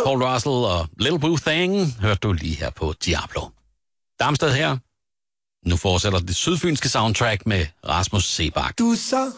Paul Russell og Little Boo Thing hørte du lige her på Diablo. Darmsted her. Nu fortsætter det sydfynske soundtrack med Rasmus Sebak. Du så